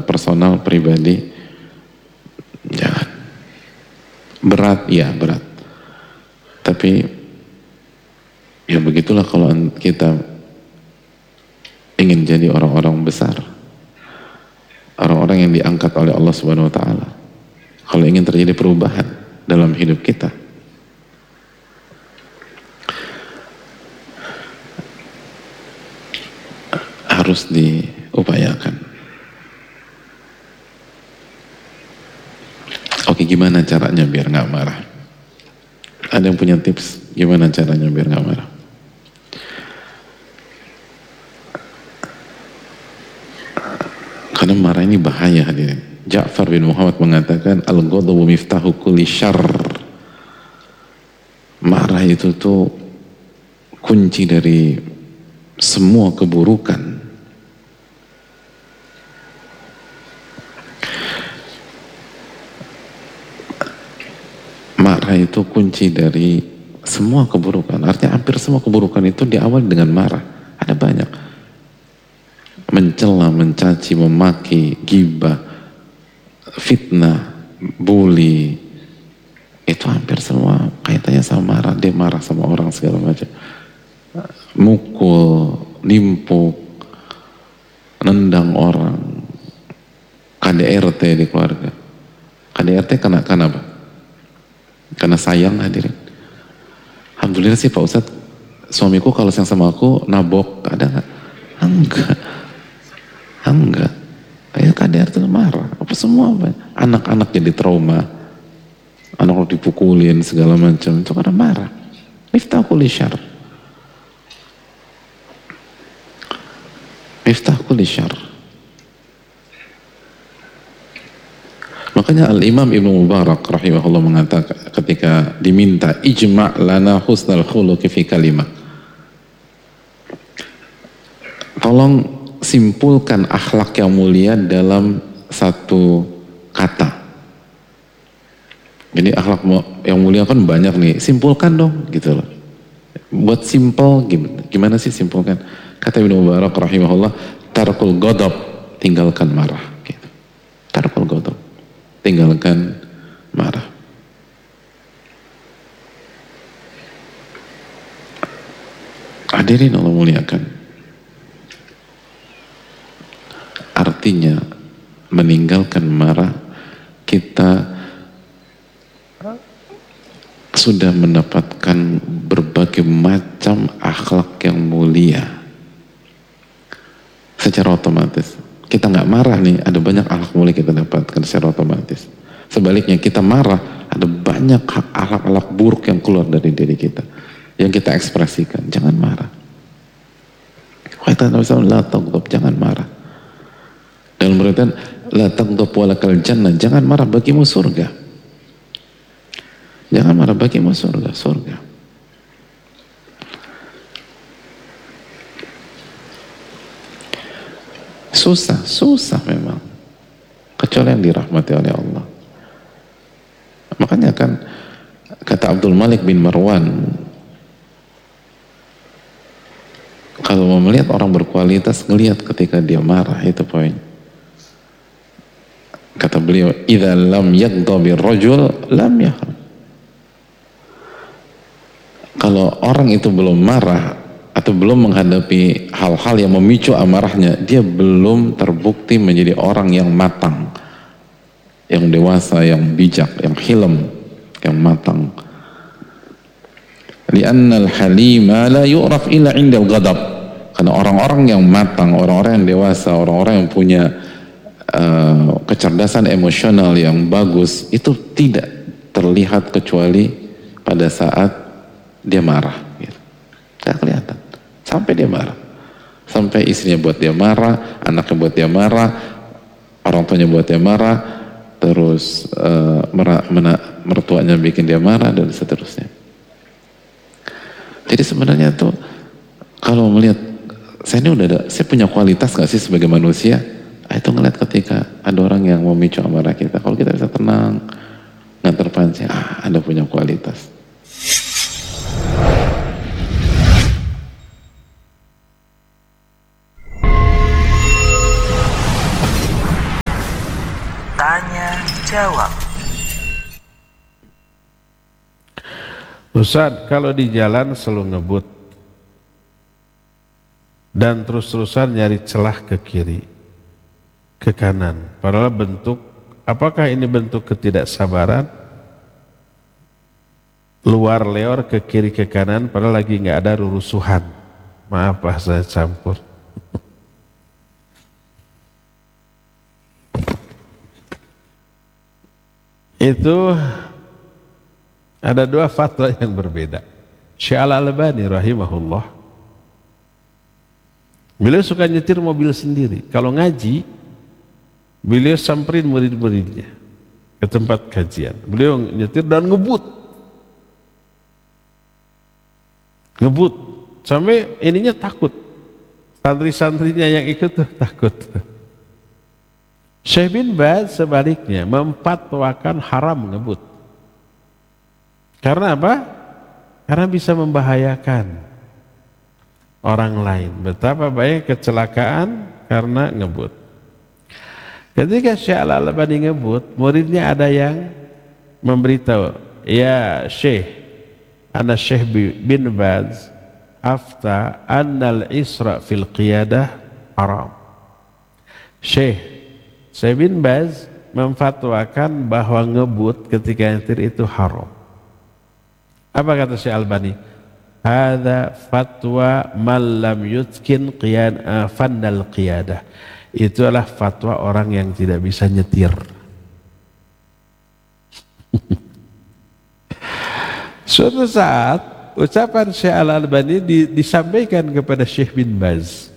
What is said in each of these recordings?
personal pribadi, jangan. Berat, ya berat. Tapi ya begitulah kalau kita ingin jadi orang-orang besar, orang-orang yang diangkat oleh Allah Subhanahu wa Ta'ala. Kalau ingin terjadi perubahan dalam hidup kita, harus diupayakan. Oke, gimana caranya biar nggak marah? Ada yang punya tips gimana caranya biar nggak marah? Karena marah ini bahaya, hadirin. Ja'far bin Muhammad mengatakan al-ghadabu miftahu kulli syarr. Marah itu tuh kunci dari semua keburukan. Marah itu kunci dari semua keburukan. Artinya hampir semua keburukan itu diawali dengan marah. Ada banyak. Mencela, mencaci, memaki, ghibah, fitnah, bully, itu hampir semua kaitannya sama marah. Dia marah sama orang segala macam. Mukul, nimpuk, nendang orang, KDRT di keluarga. KDRT karena apa? Karena sayang, hadirin. Alhamdulillah sih Pak Ustadz, suamiku kalau sayang sama aku nabok, ada nggak? Enggak. Ayo KDRT marah. Apa semua apa? Anak-anak jadi trauma. Anak dipukulin segala macam. Itu karena marah. Miftah kulli syarr. Miftah kulli syarr. Makanya Al-Imam Ibnu Mubarak rahimahullah mengatakan ketika diminta ijma' lana husnal khuluqi fi kalimah. Tolong simpulkan akhlak yang mulia dalam satu kata. Jadi akhlak yang mulia kan banyak nih, simpulkan dong gitu loh. Buat simpel gimana sih simpulkan? Kata Ibnu Mubarak rahimahullah, tarkul ghadab, tinggalkan marah gitu. Tarkul ghadab, tinggalkan marah. Hadirin Allah muliakan. Artinya meninggalkan marah, kita sudah mendapatkan berbagai macam akhlak yang mulia secara otomatis. Kita nggak marah nih, ada banyak akhlak mulia kita dapatkan secara otomatis. Sebaliknya kita marah, ada banyak akhlak-akhlak buruk yang keluar dari diri kita yang kita ekspresikan. Jangan marah. Jangan marah. Dalam berarti la taghdab walakal jannah, jangan marah, bagimu surga. Jangan marah, bagimu surga. Susah memang. Kecuali yang dirahmati oleh Allah. Makanya kan kata Abdul Malik bin Marwan, kalau mau melihat orang berkualitas, ngelihat ketika dia marah, itu poin. Kata beliau, idza lam yaghdabi rajul lam yahram. Kalau orang itu belum marah atau belum menghadapi hal-hal yang memicu amarahnya, dia belum terbukti menjadi orang yang matang, yang dewasa, yang bijak, yang hilm, yang matang. Li'anna al-halima la yu'raf illa 'inda al-ghadab. Karena orang-orang yang matang, orang-orang yang dewasa, orang-orang yang punya kecerdasan emosional yang bagus, itu tidak terlihat kecuali pada saat dia marah gitu. Tidak kelihatan sampai dia marah, sampai istrinya buat dia marah, anaknya buat dia marah, orang tuanya buat dia marah, terus mertuanya bikin dia marah, dan seterusnya. Jadi sebenarnya tuh kalau melihat saya punya kualitas gak sih sebagai manusia? Itu ngeliat ketika ada orang yang memicu amarah kita, kalau kita bisa tenang, nggak terpancing, Anda punya kualitas. Tanya jawab. Ustaz, kalau di jalan selalu ngebut dan terus-terusan nyari celah ke kiri, ke kanan, padahal apakah ini bentuk ketidaksabaran? Luar leor ke kiri ke kanan padahal lagi nggak ada rurusuhan. Maaf lah saya campur. Itu ada dua fatwa yang berbeda. Syekh Al-Albani rahimahullah, beliau suka nyetir mobil sendiri. Kalau ngaji, beliau samperin murid-muridnya ke tempat kajian. Beliau nyetir dan ngebut sampai ininya takut, santri-santrinya yang ikut tuh takut. Syekh bin Baz sebaliknya memfatwakan haram ngebut. Karena apa? Karena bisa membahayakan orang lain. Betapa banyak kecelakaan karena ngebut. Ketika Syekh Al-Albani ngebut, muridnya ada yang memberitahu, ya Syekh, ana Syekh bin Baz afta annal isra fil qiyadah haram. Syekh bin Baz memfatwakan bahwa ngebut ketika nyetir itu haram. Apa kata Syekh Albani? Hadza fatwa man lam yutkin fannal qiyadah. Itu adalah fatwa orang yang tidak bisa nyetir. Suatu saat ucapan Syekh Al-Albani disampaikan kepada Syekh bin Baz.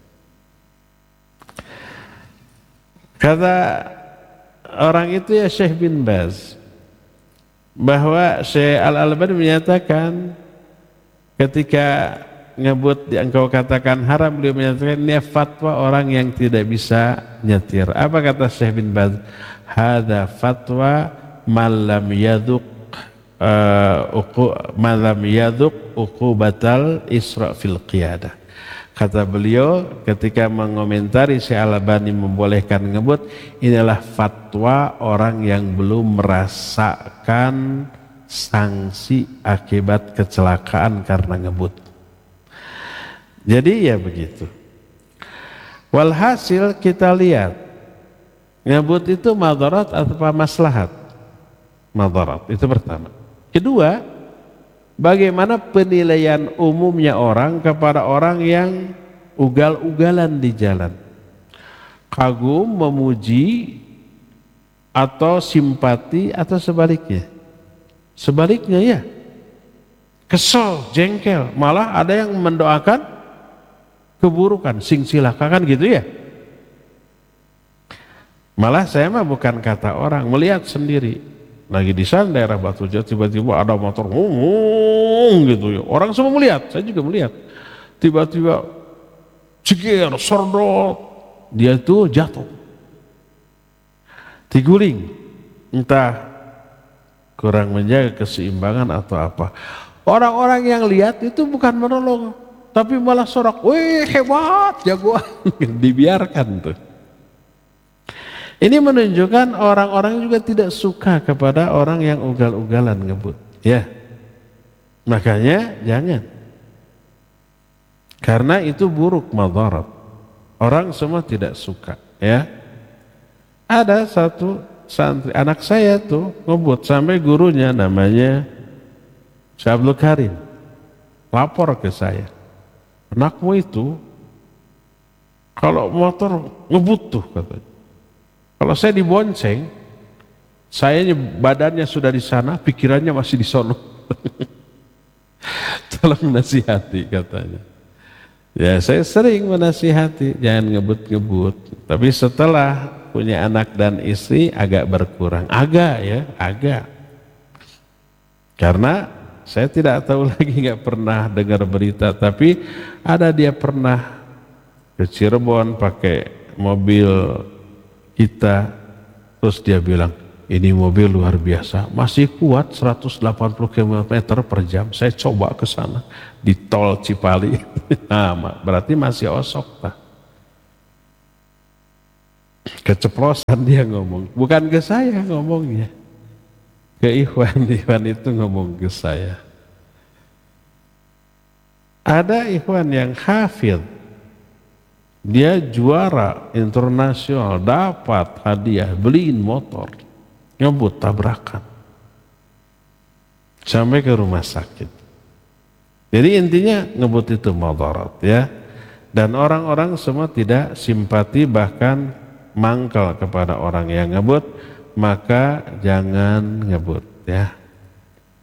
Kata orang itu, ya Syekh bin Baz, bahwa Syekh Al-Albani menyatakan ketika ngebut engkau katakan haram, beliau menyatakan ini fatwa orang yang tidak bisa nyetir. Apa kata Syekh bin Baz? Hadza fatwa man lam yadhuq uqubatal isra fil qiyadah. Kata beliau ketika mengomentari Syekh Al-Albani membolehkan ngebut, inilah fatwa orang yang belum merasakan sanksi akibat kecelakaan karena ngebut. Jadi ya begitu. Walhasil kita lihat, ngebut itu madarat atau maslahat? Madarat, itu pertama. Kedua, bagaimana penilaian umumnya orang kepada orang yang ugal-ugalan di jalan? Kagum, memuji, atau simpati, atau sebaliknya? Sebaliknya ya, kesel, jengkel, malah ada yang mendoakan keburukan, sing silaka, kan gitu ya. Malah saya mah bukan kata orang, melihat sendiri. Lagi di sana daerah Batu Jati, tiba-tiba ada motor gitu ya. Orang semua melihat, saya juga melihat. Tiba-tiba cegir, sordot, dia itu jatuh, diguling, entah kurang menjaga keseimbangan atau apa. Orang-orang yang lihat itu bukan menolong, tapi malah sorak, wih hebat, jagoan, dibiarkan tuh. Ini menunjukkan orang-orang juga tidak suka kepada orang yang ugal-ugalan ngebut, ya. Makanya jangan, karena itu buruk, madarat. Orang semua tidak suka, ya. Ada satu santri, anak saya tuh ngebut sampai gurunya namanya Syekh Abdul Karim lapor ke saya, anakmu itu kalau motor ngebut tuh katanya. Kalau saya dibonceng, saya badannya sudah di sana, pikirannya masih di sono. Tolong nasihati katanya. Ya saya sering menasihati, jangan ngebut-ngebut. Tapi setelah punya anak dan istri agak berkurang, agak. Karena saya tidak tahu lagi, nggak pernah dengar berita, tapi ada dia pernah ke Cirebon pakai mobil kita, terus dia bilang, ini mobil luar biasa, masih kuat 180 km per jam. Saya coba ke sana di tol Cipali, nah, berarti masih osok lah. keceplosan dia ngomong, bukan ke saya ngomongnya, ke Ikhwan. Ikhwan itu ngomong ke saya. Ada Ikhwan yang hafid, dia juara internasional, dapat hadiah, beliin motor, ngebut tabrakan sampai ke rumah sakit. Jadi intinya ngebut itu madarat ya. Dan orang-orang semua tidak simpati, bahkan mangkal kepada orang yang ngebut, maka jangan ngebut ya.